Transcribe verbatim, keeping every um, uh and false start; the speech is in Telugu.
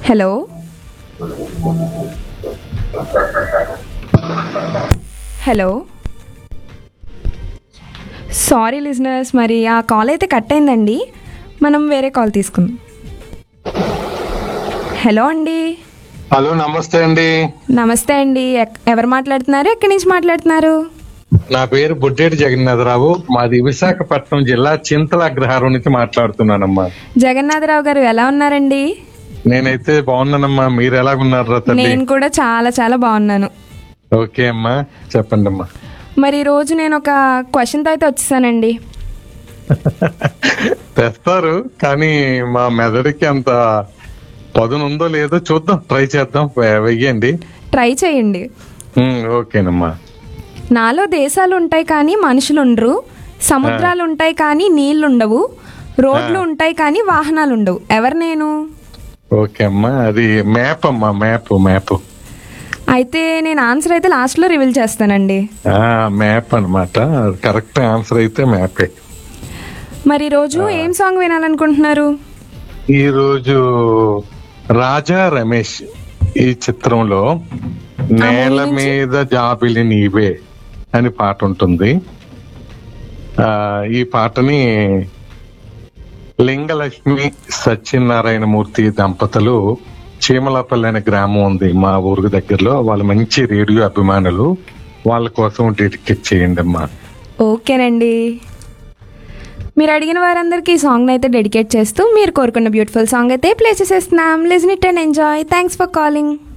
హలో హలో సారీ లిజనర్స్, మరి ఆ కాల్ అయితే కట్ అయిందండి. మనం వేరే కాల్ తీసుకుందాం. హలో అండి. హలో, నమస్తే అండి. నమస్తే అండి. ఎక్- ఎవరు మాట్లాడుతున్నారు? ఎక్కడి నుంచి మాట్లాడుతున్నారు? నా పేరు బొడ్డేటి జగన్నాథరావు. మాది విశాఖపట్నం జిల్లా చింతల అగ్రహారం నుంచి మాట్లాడుతున్నానమ్మా. జగన్నాథరావు గారు ఎలా ఉన్నారండి? నేనైతే బాగున్నానమ్మా. మీరు ఎలాగున్నారు తల్లి? నేను కూడా చాలా చాలా బాగున్నాను. ఓకే అమ్మా, చెప్పండి అమ్మా. మరి ఈ రోజు నేను ఒక క్వశ్చన్తో అయితే వచ్చేసానండి. తెస్తారు, కానీ మా మెదడుకి అంత పదునుందో లేదో చూద్దాం, ట్రై చేద్దాం. వె- వెయ్యండి. ట్రై చేయండి. ఉమ్, ఓకేనమ్మా. నాలో దేశాలు ఉంటాయి కానీ మనుషులు ఉండరు, సముద్రాలు ఉంటాయి కానీ నీళ్లు ఉండవు, రోడ్లు ఉంటాయి కానీ వాహనాలు ఉండవు. ఎవరు నేను? ఓకే అమ్మా, అది మ్యాప్ అమ్మా, మ్యాప్ మ్యాప్. అయితే నేను ఆన్సర్ అయితే లాస్ట్లో రివీల్ చేస్తానండి. ఆ, మ్యాప్ అనమాట. కరెక్ట్ ఆన్సర్ అయితే మ్యాపే. మరి ఈరోజు ఏం సాంగ్ వినాలనుకుంటున్నారు? ఈ రోజు రాజా రమేష్ ఈ చిత్రంలో నేల మీద జాబిలి నీవే అని పాట ఉంటుంది. ఆ ఈ పాటని లింగలక్ష్మి సత్యనారాయణమూర్తి దంపతులు, చీమలపల్లి అనే గ్రామం ఉంది మా ఊరికి దగ్గరలో, వాళ్ళు మంచి రేడియో అభిమానులు. వాళ్ళ కోసం డెడికేట్ చేయండి అమ్మా. ఓకేనండి. మీరు అడిగిన వారందరికీ ఈ సాంగ్ అయితే డెడికేట్ చేస్తూ మీరు కోరుకున్న బ్యూటిఫుల్ సాంగ్ అయితే ప్లే చేసేస్తున్నాం. Listen it and enjoy. Thanks for calling.